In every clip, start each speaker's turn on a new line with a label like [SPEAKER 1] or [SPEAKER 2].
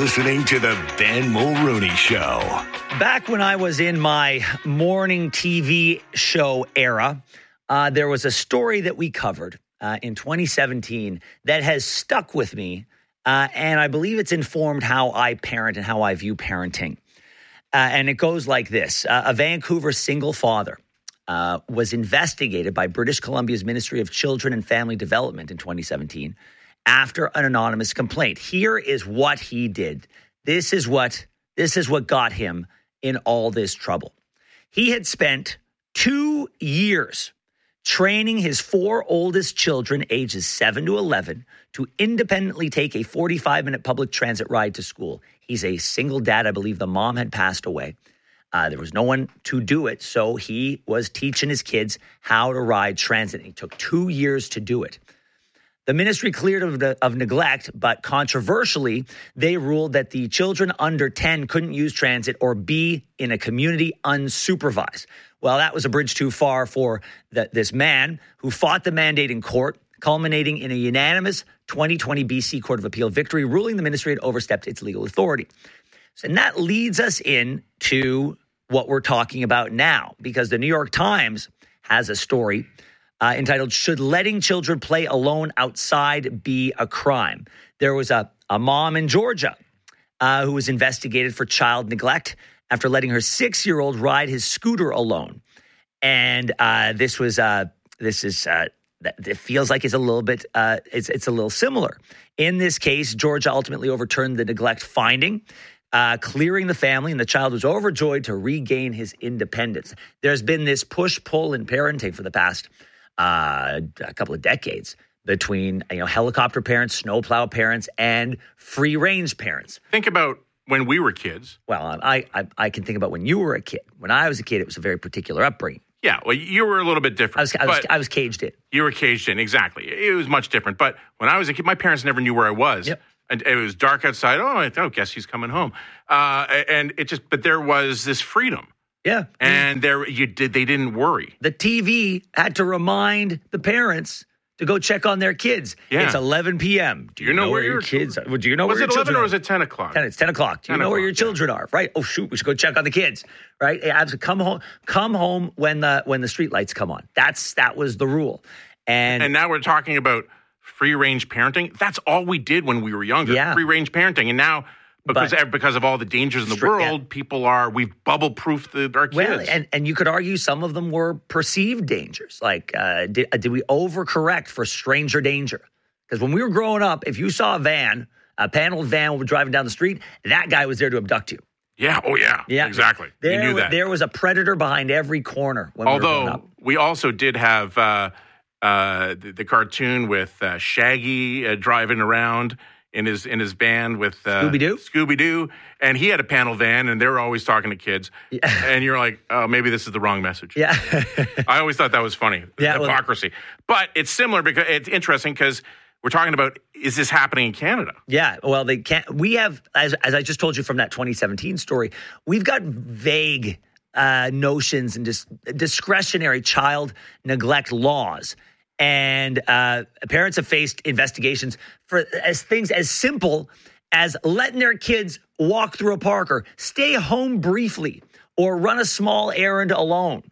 [SPEAKER 1] listening to the Ben Mulrooney Show.
[SPEAKER 2] Back when I was in my morning TV show era, there was a story that we covered in 2017 that has stuck with me, and I believe it's informed how I parent and how I view parenting. And it goes like this. A Vancouver single father was investigated by British Columbia's Ministry of Children and Family Development in 2017 after an anonymous complaint. Here is what he did. This is what got him in all this trouble. He had spent 2 years training his 4 oldest children, ages 7 to 11, to independently take a 45-minute public transit ride to school. He's a single dad. I believe the mom had passed away. There was no one to do it, so he was teaching his kids how to ride transit. It took 2 years to do it. The ministry cleared of neglect, but controversially, they ruled that the children under 10 couldn't use transit or be in a community unsupervised. Well, that was a bridge too far for this man who fought the mandate in court, culminating in a unanimous 2020 BC Court of Appeal victory, ruling the ministry had overstepped its legal authority. And that leads us into what we're talking about now, because the New York Times has a story entitled, "Should Letting Children Play Alone Outside Be a Crime?" There was a mom in Georgia who was investigated for child neglect after letting her 6-year-old ride his scooter alone. And it feels like it's a little bit, it's a little similar. In this case, Georgia ultimately overturned the neglect finding, clearing the family, and the child was overjoyed to regain his independence. There's been this push-pull in parenting for the past a couple of decades between helicopter parents, snowplow parents, and free-range parents.
[SPEAKER 3] Think about when we were kids.
[SPEAKER 2] Well, I can think about when you were a kid. When I was a kid, it was a very particular upbringing.
[SPEAKER 3] Yeah, well, you were a little bit different.
[SPEAKER 2] I was caged in.
[SPEAKER 3] You were caged in, exactly. It was much different. But when I was a kid, my parents never knew where I was.
[SPEAKER 2] Yep.
[SPEAKER 3] And it was dark outside. Oh, guess he's coming home. But there was this freedom.
[SPEAKER 2] Yeah.
[SPEAKER 3] And they didn't worry.
[SPEAKER 2] The TV had to remind the parents to go check on their kids.
[SPEAKER 3] Yeah.
[SPEAKER 2] It's 11 p.m. Do you know where your kids are? Do you know where your children are?
[SPEAKER 3] Was it 11 or was it 10 o'clock?
[SPEAKER 2] It's 10 o'clock. Do you know where your children are? Right? Oh, shoot, we should go check on the kids. Right? I have to come home when the street lights come on. That was the rule. And
[SPEAKER 3] now we're talking about free-range parenting. That's all we did when we were younger.
[SPEAKER 2] Yeah.
[SPEAKER 3] Free-range parenting. And now, because of all the dangers in the world, we've bubble-proofed our kids.
[SPEAKER 2] Well, and you could argue some of them were perceived dangers. Like, did we overcorrect for stranger danger? Because when we were growing up, if you saw a paneled van driving down the street, that guy was there to abduct you.
[SPEAKER 3] Yeah. Oh, yeah. Yeah. Exactly. We knew that.
[SPEAKER 2] There was a predator behind every corner when we were growing up.
[SPEAKER 3] We also did have the cartoon with Shaggy driving around in his van with Scooby-Doo, and he had a panel van, and they were always talking to kids. Yeah. And you're like, oh, maybe this is the wrong message.
[SPEAKER 2] Yeah.
[SPEAKER 3] I always thought that was funny, hypocrisy. But it's similar because it's interesting because we're talking about, is this happening in Canada?
[SPEAKER 2] Yeah, well, they can't. We have, as I just told you from that 2017 story, we've got vague notions and discretionary child neglect laws. And parents have faced investigations for things as simple as letting their kids walk through a park or stay home briefly or run a small errand alone.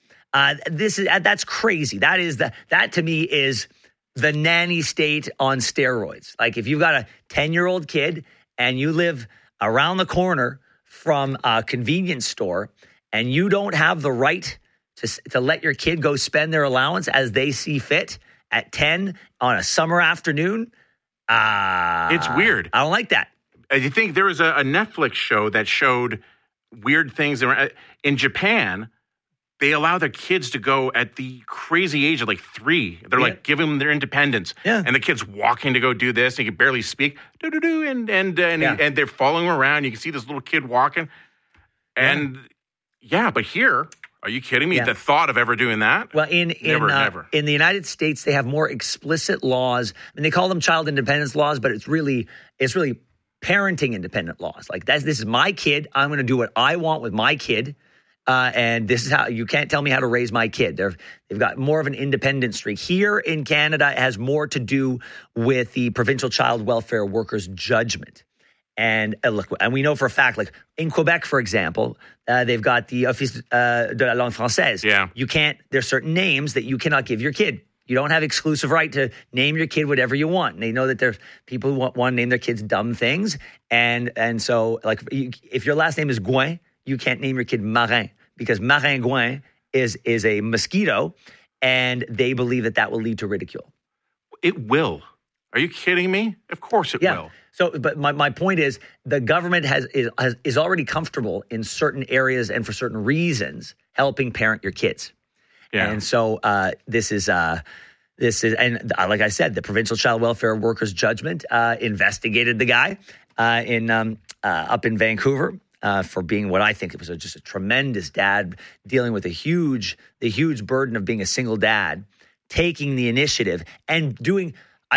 [SPEAKER 2] That's crazy. That to me is the nanny state on steroids. Like if you've got a 10-year-old kid and you live around the corner from a convenience store and you don't have the right to let your kid go spend their allowance as they see fit at 10 on a summer afternoon.
[SPEAKER 3] It's weird.
[SPEAKER 2] I don't like that.
[SPEAKER 3] You think there was a Netflix show that showed weird things. In Japan, they allow their kids to go at the crazy age of like 3. They're like giving them their independence. Yeah. And the kid's walking to go do this. They can barely speak. And they're following him around. You can see this little kid walking. And but here... Are you kidding me? Yeah. The thought of ever doing that?
[SPEAKER 2] Well, never. In the United States, they have more explicit laws. I mean, they call them child independence laws, but it's really parenting independent laws. Like this is my kid. I'm going to do what I want with my kid, and this is how you can't tell me how to raise my kid. They've got more of an independent streak. Here in Canada, it has more to do with the Provincial Child Welfare Workers judgment. And look, and we know for a fact, like in Quebec, for example, they've got the Office de la Langue Française.
[SPEAKER 3] Yeah.
[SPEAKER 2] You can't, there's certain names that you cannot give your kid. You don't have exclusive right to name your kid whatever you want. And they know that there's people who want to name their kids dumb things. And so, like, if your last name is Gouin, you can't name your kid Marin because Maringouin is a mosquito, and they believe that will lead to ridicule.
[SPEAKER 3] It will. Are you kidding me? Of course it will.
[SPEAKER 2] So, but my point is, the government is already comfortable in certain areas and for certain reasons helping parent your kids.
[SPEAKER 3] Yeah.
[SPEAKER 2] And so this is, and like I said, the Provincial Child Welfare Workers Judgment investigated the guy up in Vancouver for being what I think it was just a tremendous dad dealing with the huge burden of being a single dad, taking the initiative and doing.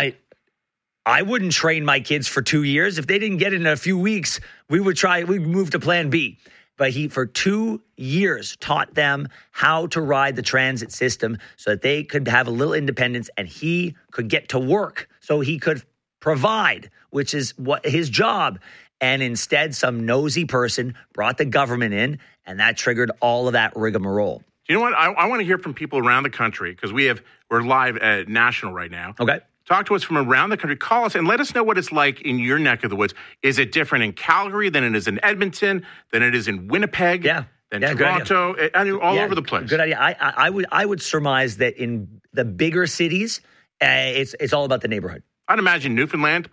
[SPEAKER 2] I wouldn't train my kids for 2 years. If they didn't get it in a few weeks, we'd move to plan B. But he, for 2 years, taught them how to ride the transit system so that they could have a little independence and he could get to work so he could provide, which is what his job. And instead, some nosy person brought the government in, and that triggered all of that rigmarole.
[SPEAKER 3] Do you know what? I want to hear from people around the country because we're live at national right now.
[SPEAKER 2] Okay.
[SPEAKER 3] Talk to us from around the country. Call us and let us know what it's like in your neck of the woods. Is it different in Calgary than it is in Edmonton, than it is in Winnipeg, than Toronto, all over the place?
[SPEAKER 2] Good idea. I would surmise that in the bigger cities, it's all about the neighborhood.
[SPEAKER 3] I'd imagine Newfoundland.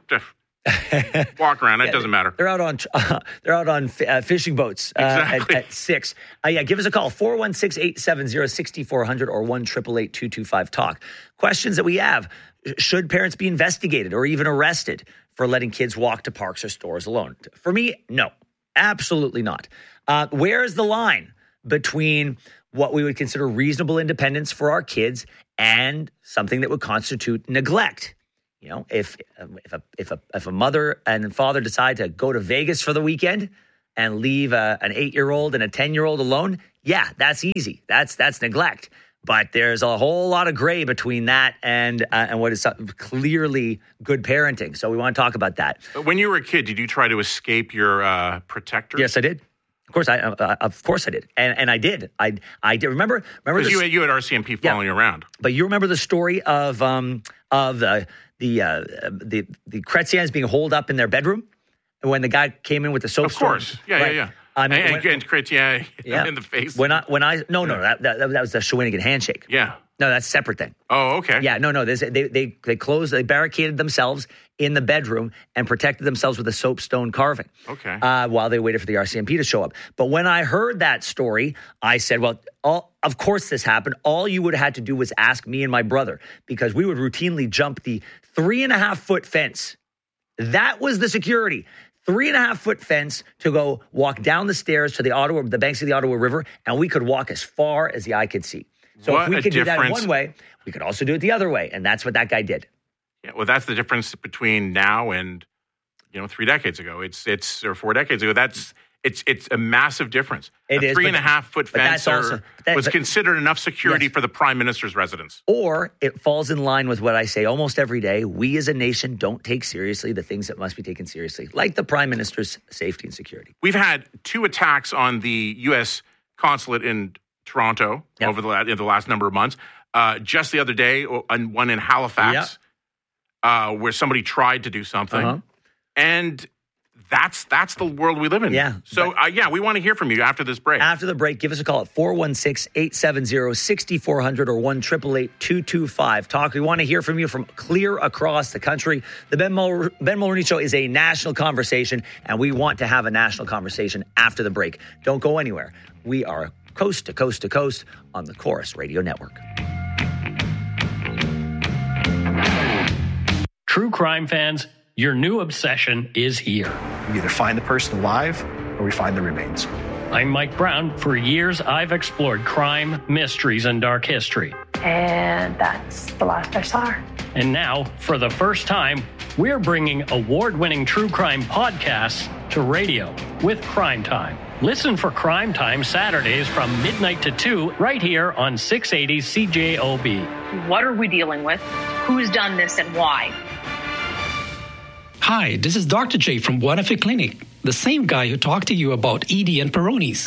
[SPEAKER 3] Walk around. It doesn't matter.
[SPEAKER 2] They're out on fishing boats
[SPEAKER 3] exactly.
[SPEAKER 2] at 6. Give us a call 416-870-6400 or 1-888-225-TALK. Questions that we have: should parents be investigated or even arrested for letting kids walk to parks or stores alone? For me, no, absolutely not. Where is the line between what we would consider reasonable independence for our kids and something that would constitute neglect? You know, if a mother and father decide to go to Vegas for the weekend and leave an 8-year-old and a 10-year-old alone, yeah, that's easy. That's neglect. But there's a whole lot of gray between that and what is clearly good parenting. So we want to talk about that.
[SPEAKER 3] When you were a kid, did you try to escape your protector?
[SPEAKER 2] Yes, I did. Of course I did, and I did. I did. Remember
[SPEAKER 3] because you had RCMP following you around.
[SPEAKER 2] But you remember the story of the Chrétiens being holed up in their bedroom when the guy came in with the soap.
[SPEAKER 3] Of course,
[SPEAKER 2] right?
[SPEAKER 3] yeah. And Chrétien in the face.
[SPEAKER 2] No, that was the Shawinigan handshake.
[SPEAKER 3] Yeah.
[SPEAKER 2] No, that's a separate thing.
[SPEAKER 3] Oh, okay.
[SPEAKER 2] Yeah, no. They barricaded themselves in the bedroom and protected themselves with a soapstone carving.
[SPEAKER 3] Okay.
[SPEAKER 2] While they waited for the RCMP to show up. But when I heard that story, I said, well, of course this happened. All you would have had to do was ask me and my brother, because we would routinely jump the 3.5-foot fence. That was the security. 3.5-foot fence to go walk down the stairs to the banks of the Ottawa River, and we could walk as far as the eye could see. So if we could do that one way, we could also do it the other way, and that's what that guy did.
[SPEAKER 3] Yeah, well, that's the difference between now and 3 decades ago. It's or 4 decades ago. It's a massive difference.
[SPEAKER 2] It is
[SPEAKER 3] 3.5-foot fence was considered enough security for the Prime Minister's residence.
[SPEAKER 2] Or it falls in line with what I say almost every day. We as a nation don't take seriously the things that must be taken seriously, like the Prime Minister's safety and security.
[SPEAKER 3] We've had 2 attacks on the U.S. consulate in Toronto over the last number of months. Just the other day, one in Halifax, where somebody tried to do something. And that's the world we live in.
[SPEAKER 2] Yeah.
[SPEAKER 3] So, we want to hear from you after this break.
[SPEAKER 2] After the break, give us a call at 416-870-6400 or 1-888-225-TALK. We want to hear from you from clear across the country. The Ben Mulroney Show is a national conversation, and we want to have a national conversation after the break. Don't go anywhere. We are coast to coast to coast on the Chorus Radio Network.
[SPEAKER 4] True crime fans, your new obsession is here.
[SPEAKER 5] We either find the person alive or we find the remains.
[SPEAKER 4] I'm Mike Brown. For years, I've explored crime, mysteries, and dark history.
[SPEAKER 6] And that's the last I saw her.
[SPEAKER 4] And now, for the first time, we're bringing award-winning true crime podcasts to radio with Crime Time. Listen for Crime Time Saturdays from midnight to 2 right here on 680 CJOB.
[SPEAKER 7] What are we dealing with? Who's done this and why? Hi, this is Dr. J from Buenafe Clinic, the same guy who talked to you about ED and Peyronie's.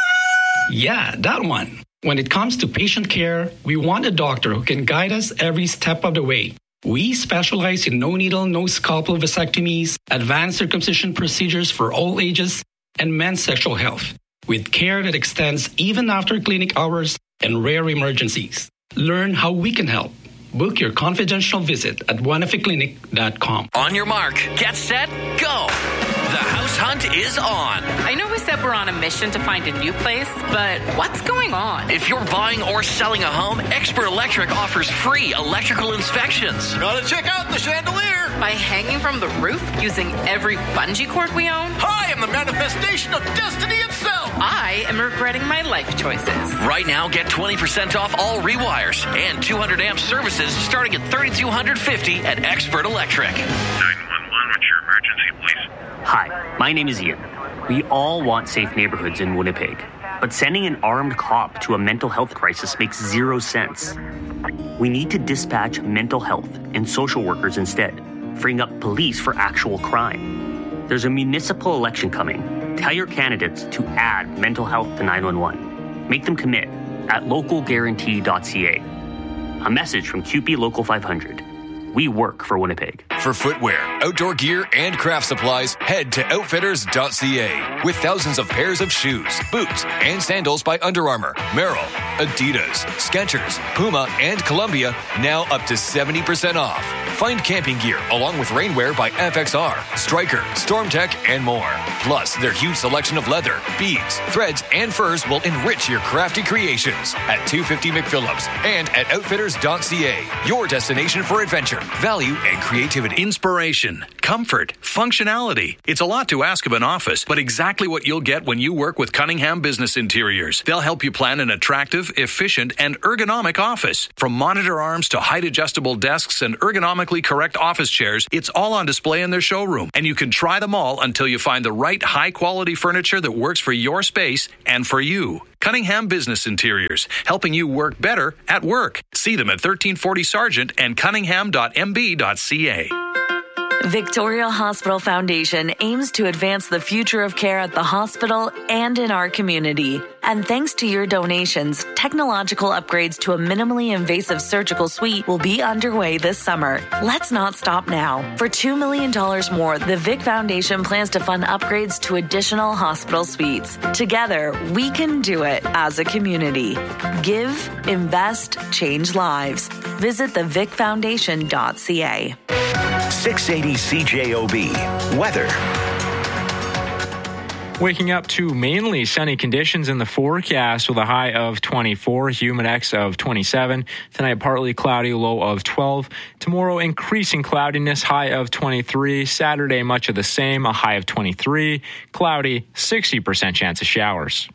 [SPEAKER 7] Yeah, that one. When it comes to patient care, we want a doctor who can guide us every step of the way. We specialize in no-needle, no-scalpel vasectomies, advanced circumcision procedures for all ages, and men's sexual health, with care that extends even after clinic hours and rare emergencies. Learn how we can help. Book your confidential visit at buenafeclinic.com.
[SPEAKER 8] On your mark, get set, go! The house hunt is on.
[SPEAKER 9] I know we said we're on a mission to find a new place, but what's going on?
[SPEAKER 8] If you're buying or selling a home, Expert Electric offers free electrical inspections.
[SPEAKER 10] Gotta check out the chandelier.
[SPEAKER 9] By hanging from the roof using every bungee cord we own?
[SPEAKER 10] I am the manifestation of destiny itself.
[SPEAKER 9] I am regretting my life choices.
[SPEAKER 8] Right now, get 20% off all rewires and 200 amp services starting at $3,250 at Expert Electric.
[SPEAKER 11] 911, what's your emergency, please?
[SPEAKER 12] Hi, my name is Ian. We all want safe neighborhoods in Winnipeg, but sending an armed cop to a mental health crisis makes zero sense. We need to dispatch mental health and social workers instead, freeing up police for actual crime. There's a municipal election coming. Tell your candidates to add mental health to 911. Make them commit at localguarantee.ca. A message from CUPE Local 500. We work for Winnipeg.
[SPEAKER 13] For footwear, outdoor gear, and craft supplies, head to outfitters.ca. With thousands of pairs of shoes, boots, and sandals by Under Armour, Merrell, Adidas, Skechers, Puma, and Columbia, now up to 70% off. Find camping gear along with rainwear by FXR, Stryker, StormTech, and more. Plus, their huge selection of leather, beads, threads, and furs will enrich your crafty creations at 250 McPhillips and at outfitters.ca. Your destination for adventure, value, and creativity.
[SPEAKER 14] Inspiration, comfort, functionality. It's a lot to ask of an office, but exactly what you'll get when you work with Cunningham Business Interiors. They'll help you plan an attractive, efficient, and ergonomic office. From monitor arms to height-adjustable desks and ergonomically correct office chairs, it's all on display in their showroom. And you can try them all until you find the right high-quality furniture that works for your space and for you. Cunningham Business Interiors, helping you work better at work. See them at 1340 Sargent and cunningham.mb.ca.
[SPEAKER 15] Victoria Hospital Foundation aims to advance the future of care at the hospital and in our community. And thanks to your donations, technological upgrades to a minimally invasive surgical suite will be underway this summer. Let's not stop now. For $2 million more, the Vic Foundation plans to fund upgrades to additional hospital suites. Together, we can do it as a community. Give, invest, change lives. Visit thevicfoundation.ca.
[SPEAKER 1] 680 CJOB. Weather.
[SPEAKER 16] Waking up to mainly sunny conditions in the forecast with a high of 24, humidex of 27. Tonight, partly cloudy, low of 12. Tomorrow, increasing cloudiness, high of 23. Saturday, much of the same, a high of 23. Cloudy, 60% chance of showers.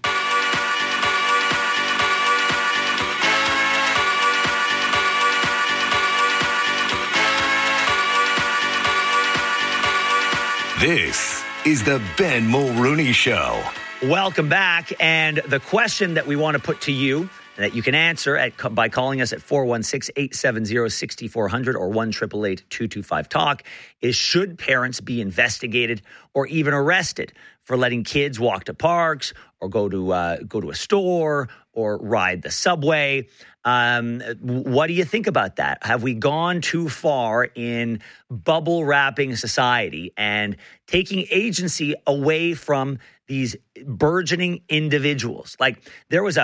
[SPEAKER 1] This is the Ben Mulrooney Show.
[SPEAKER 2] Welcome back. And the question that we want to put to you that you can answer by calling us at 416-870-6400 or 1-888-225-TALK is, should parents be investigated or even arrested for letting kids walk to parks or go to a store or ride the subway? What do you think about that? Have we gone too far in bubble wrapping society and taking agency away from these burgeoning individuals? Like, there was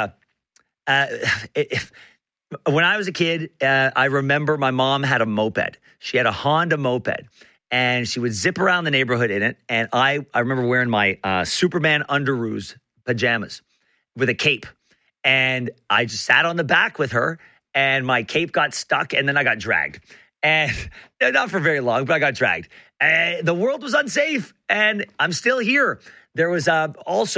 [SPEAKER 2] when I was a kid, I remember my mom had a moped. She had a Honda moped, and she would zip around the neighborhood in it. And I remember wearing my Superman underoos pajamas with a cape. And I just sat on the back with her, and my cape got stuck, and then I got dragged. And not for very long, but I got dragged. The world was unsafe, and I'm still here. There was my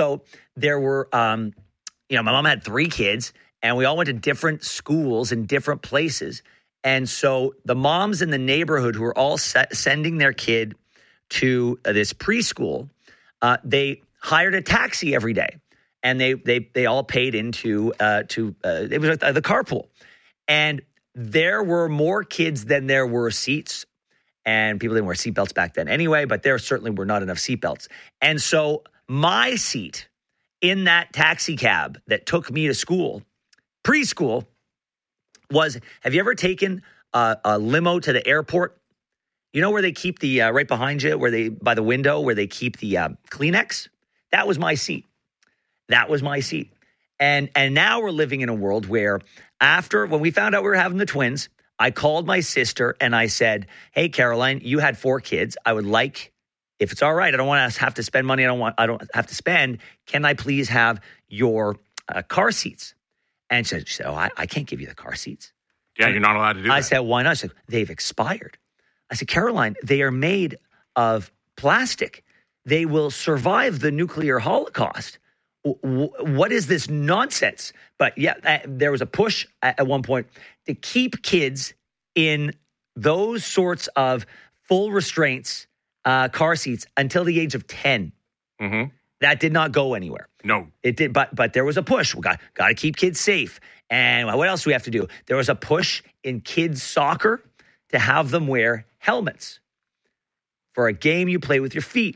[SPEAKER 2] mom had 3 kids, and we all went to different schools in different places. And so the moms in the neighborhood who were all sending their kid to this preschool, they hired a taxi every day. And they all paid into it was the carpool, and there were more kids than there were seats, and people didn't wear seatbelts back then anyway, but there certainly were not enough seatbelts. And so my seat in that taxi cab that took me to school, preschool, was, have you ever taken a limo to the airport? You know where they keep the, right behind you, by the window, where they keep the Kleenex? That was my seat. That was my seat. And now we're living in a world where when we found out we were having the twins, I called my sister and I said, hey, Caroline, you had 4 kids. I would like, if it's all right, I don't want to have to spend money. I don't have to spend. Can I please have your car seats? And she said, oh, I can't give you the car seats.
[SPEAKER 3] Yeah, you're not allowed to do that.
[SPEAKER 2] I said, why not? She said, they've expired. I said, Caroline, they are made of plastic. They will survive the nuclear holocaust. What is this nonsense? But yeah, there was a push at one point to keep kids in those sorts of full restraints, car seats, until the age of 10.
[SPEAKER 3] Mm-hmm.
[SPEAKER 2] That did not go anywhere.
[SPEAKER 3] No.
[SPEAKER 2] It did, but there was a push. We got to keep kids safe. And what else do we have to do? There was a push in kids soccer to have them wear helmets for a game you play with your feet.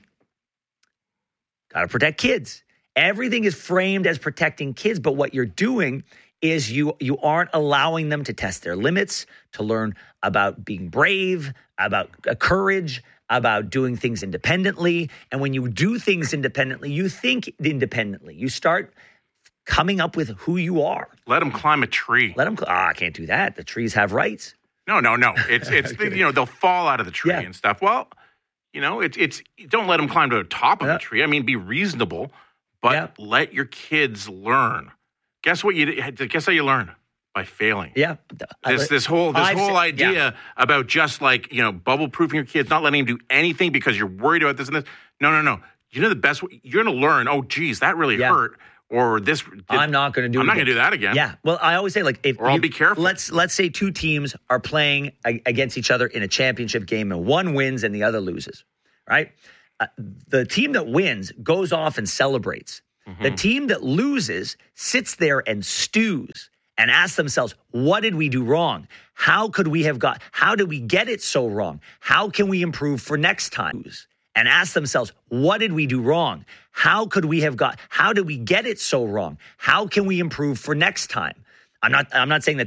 [SPEAKER 2] Got to protect kids. Everything is framed as protecting kids, but what you're doing is you aren't allowing them to test their limits, to learn about being brave, about courage, about doing things independently. And when you do things independently, you think independently. You start coming up with who you are.
[SPEAKER 3] Let them climb a tree.
[SPEAKER 2] I can't do that. The trees have rights.
[SPEAKER 3] No. It's they'll fall out of the tree and stuff. Well, it's don't let them climb to the top of the tree. I mean, be reasonable, but let your kids learn. Guess how you learn? By failing.
[SPEAKER 2] Yeah.
[SPEAKER 3] This whole idea about just bubble proofing your kids, not letting them do anything because you're worried about this and this. No. The best way, you're going to learn, oh, geez, that really hurt. Or this.
[SPEAKER 2] I'm not going to do it.
[SPEAKER 3] I'm not going to do that again.
[SPEAKER 2] Yeah. Well, I always say,
[SPEAKER 3] I'll be careful.
[SPEAKER 2] Let's say 2 teams are playing against each other in a championship game and one wins and the other loses, right? The team that wins goes off and celebrates. Mm-hmm. The team that loses sits there and stews and asks themselves, what did we do wrong? How did we get it so wrong? How can we improve for next time? And ask themselves, what did we do wrong? How did we get it so wrong? How can we improve for next time? I'm not saying that